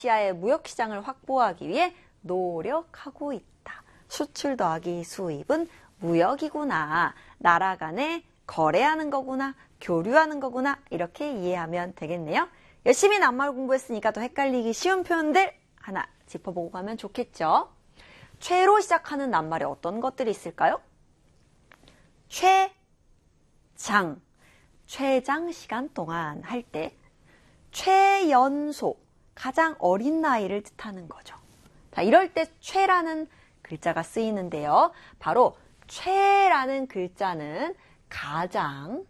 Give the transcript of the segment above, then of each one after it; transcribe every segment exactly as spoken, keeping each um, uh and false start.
아시아의 무역시장을 확보하기 위해 노력하고 있다. 수출 더하기 수입은 무역이구나. 나라 간에 거래하는 거구나. 교류하는 거구나. 이렇게 이해하면 되겠네요. 열심히 낱말 공부했으니까 또 헷갈리기 쉬운 표현들 하나 짚어보고 가면 좋겠죠. 최로 시작하는 낱말에 어떤 것들이 있을까요? 최장, 최장 시간 동안 할 때 최연소, 가장 어린 나이를 뜻하는 거죠. 자, 이럴 때 최라는 글자가 쓰이는데요. 바로 최라는 글자는 가장,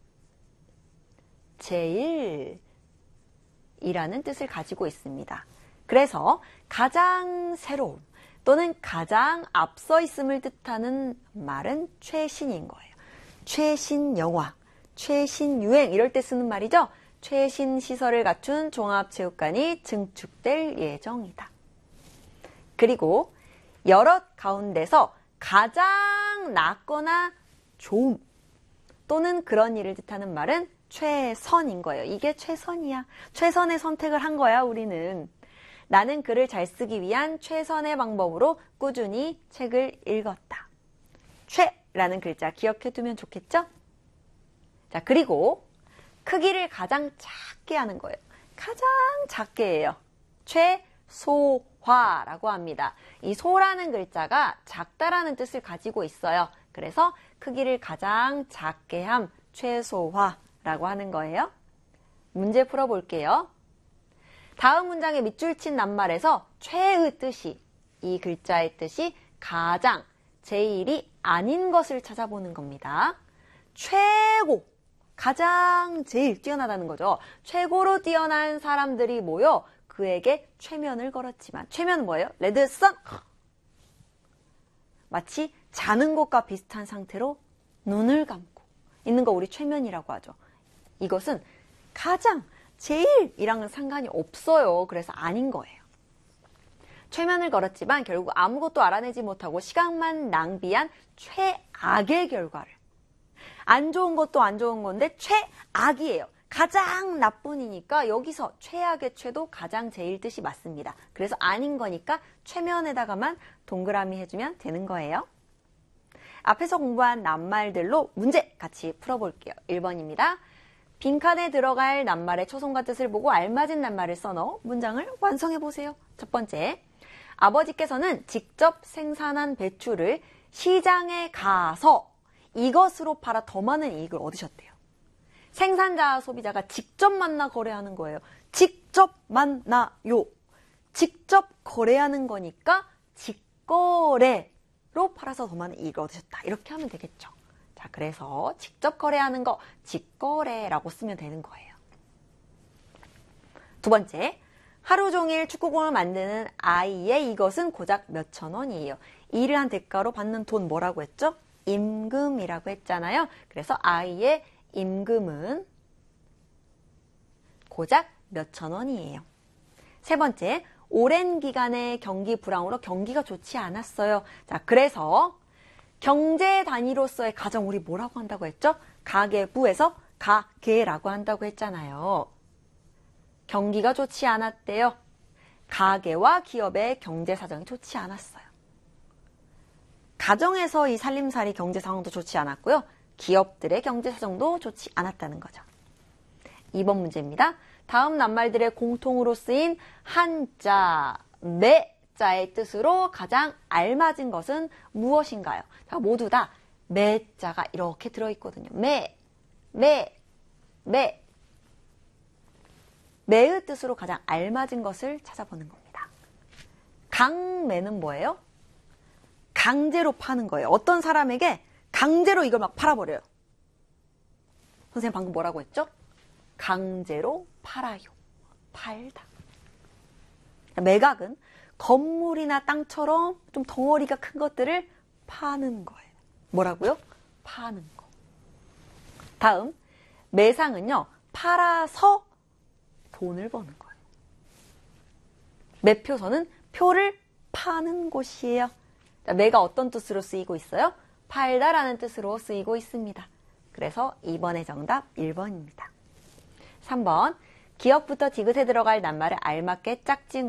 제일 이라는 뜻을 가지고 있습니다. 그래서 가장 새로운 또는 가장 앞서 있음을 뜻하는 말은 최신인 거예요. 최신 영화, 최신 유행 이럴 때 쓰는 말이죠. 최신 시설을 갖춘 종합체육관이 증축될 예정이다. 그리고 여럿 가운데서 가장 낫거나 좋음 또는 그런 일을 뜻하는 말은 최선인 거예요. 이게 최선이야. 최선의 선택을 한 거야, 우리는. 나는 글을 잘 쓰기 위한 최선의 방법으로 꾸준히 책을 읽었다. 최라는 글자 기억해 두면 좋겠죠? 자, 그리고 크기를 가장 작게 하는 거예요. 가장 작게 해요. 최소화라고 합니다. 이 소라는 글자가 작다라는 뜻을 가지고 있어요. 그래서 크기를 가장 작게 함, 최소화라고 하는 거예요. 문제 풀어볼게요. 다음 문장의 밑줄 친 낱말에서 최의 뜻이, 이 글자의 뜻이 가장, 제일이 아닌 것을 찾아보는 겁니다. 최고, 가장 제일 뛰어나다는 거죠. 최고로 뛰어난 사람들이 모여 그에게 최면을 걸었지만, 최면은 뭐예요? 레드선! 마치 자는 것과 비슷한 상태로 눈을 감고 있는 거 우리 최면이라고 하죠. 이것은 가장, 제일이랑은 상관이 없어요. 그래서 아닌 거예요. 최면을 걸었지만 결국 아무것도 알아내지 못하고 시간만 낭비한 최악의 결과를. 안 좋은 것도 안 좋은 건데 최악이에요. 가장 나쁜이니까 여기서 최악의 최도 가장 제일 뜻이 맞습니다. 그래서 아닌 거니까 최면에다가만 동그라미 해주면 되는 거예요. 앞에서 공부한 낱말들로 문제 같이 풀어볼게요. 일 번입니다. 빈칸에 들어갈 낱말의 초성과 뜻을 보고 알맞은 낱말을 써넣어 문장을 완성해보세요. 첫 번째, 아버지께서는 직접 생산한 배추를 시장에 가서 이것으로 팔아 더 많은 이익을 얻으셨대요. 생산자와 소비자가 직접 만나 거래하는 거예요. 직접 만나요. 직접 거래하는 거니까 직거래로 팔아서 더 많은 이익을 얻으셨다. 이렇게 하면 되겠죠. 자, 그래서 직접 거래하는 거 직거래라고 쓰면 되는 거예요. 두 번째, 하루 종일 축구공을 만드는 아이의 이것은 고작 몇천 원이에요. 일을 한 대가로 받는 돈 뭐라고 했죠? 임금이라고 했잖아요. 그래서 아이의 임금은 고작 몇천 원이에요. 세 번째, 오랜 기간의 경기 불황으로 경기가 좋지 않았어요. 자, 그래서 경제 단위로서의 가정 우리 뭐라고 한다고 했죠? 가계부에서 가계라고 한다고 했잖아요. 경기가 좋지 않았대요. 가계와 기업의 경제 사정이 좋지 않았어요. 가정에서 이 살림살이 경제 상황도 좋지 않았고요. 기업들의 경제 사정도 좋지 않았다는 거죠. 이 번 문제입니다. 다음 낱말들의 공통으로 쓰인 한자, 매자의 뜻으로 가장 알맞은 것은 무엇인가요? 자, 모두 다 매자가 이렇게 들어있거든요. 매, 매, 매. 매의 뜻으로 가장 알맞은 것을 찾아보는 겁니다. 강매는 뭐예요? 강제로 파는 거예요. 어떤 사람에게 강제로 이걸 막 팔아버려요. 선생님 방금 뭐라고 했죠? 강제로 팔아요. 팔다. 매각은 건물이나 땅처럼 좀 덩어리가 큰 것들을 파는 거예요. 뭐라고요? 파는 거. 다음, 매상은요. 팔아서 돈을 버는 거예요. 매표소는 표를 파는 곳이에요. 자, 매가 어떤 뜻으로 쓰이고 있어요? 팔다라는 뜻으로 쓰이고 있습니다. 그래서 이 번의 정답 일 번입니다. 삼 번, 기억부터 디귿에 들어갈 낱말을 알맞게 짝짓